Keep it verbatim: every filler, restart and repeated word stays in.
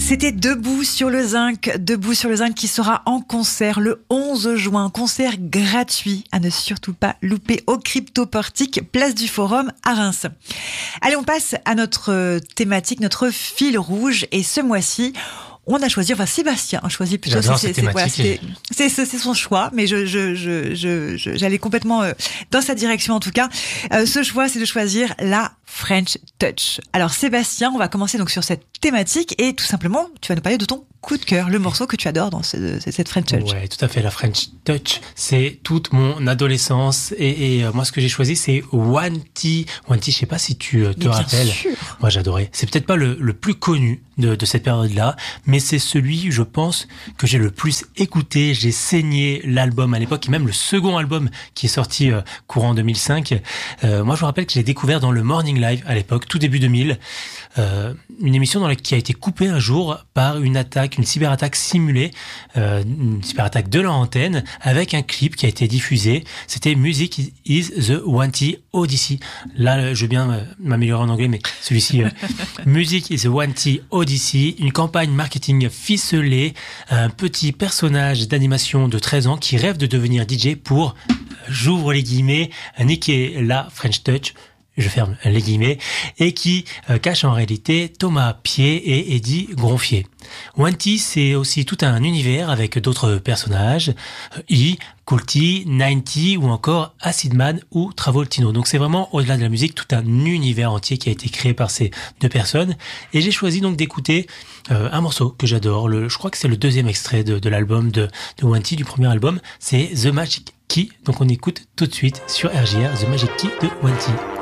C'était Debout sur le Zinc, Debout sur le Zinc qui sera en concert le onze juin, concert gratuit à ne surtout pas louper au Crypto-Portique, place du Forum à Reims. Allez, on passe à notre thématique, notre fil rouge, et ce mois-ci, on a choisi, enfin Sébastien a choisi plutôt, c'est, c'est, c'est, voilà, c'est, c'est, c'est, c'est son choix, mais je, je, je, je, je j'allais complètement euh, dans sa direction en tout cas. Euh, ce choix, c'est de choisir la French Touch. Alors Sébastien, on va commencer donc sur cette thématique et tout simplement, tu vas nous parler de ton coup de cœur, le morceau que tu adores dans ce, cette French Touch. Ouais, tout à fait, la French Touch, c'est toute mon adolescence et, et euh, moi ce que j'ai choisi c'est Wanty. Wanty, je sais pas si tu euh, te mais rappelles. Bien sûr. Moi j'adorais. C'est peut-être pas le, le plus connu de, de cette période-là, mais c'est celui, je pense, que j'ai le plus écouté. J'ai saigné l'album à l'époque et même le second album qui est sorti euh, courant deux mille cinq. Euh, moi je me rappelle que j'ai découvert dans le Morning Live à l'époque, tout début deux mille, euh, une émission dans laquelle qui a été coupée un jour par une attaque, une cyberattaque simulée, euh, une cyberattaque de leur antenne, avec un clip qui a été diffusé. C'était Music is the Wanty Odyssey. Là, je veux bien m'améliorer en anglais, mais celui-ci, euh, Music is the Wanty Odyssey, une campagne marketing ficelée, un petit personnage d'animation de treize ans qui rêve de devenir D J pour, j'ouvre les guillemets, niquer la French Touch. Je ferme les guillemets, et qui euh, cache en réalité Thomas Pied et Eddie Gronfier. Wanty, c'est aussi tout un univers avec d'autres personnages, euh, E, Coolty, ninety ou encore Acid Man ou Travoltino. Donc c'est vraiment, au-delà de la musique, tout un univers entier qui a été créé par ces deux personnes. Et j'ai choisi donc d'écouter euh, un morceau que j'adore. Le, je crois que c'est le deuxième extrait de, de l'album de, de Wanty, du premier album. C'est The Magic Key. Donc on écoute tout de suite sur R J R The Magic Key de Wanty.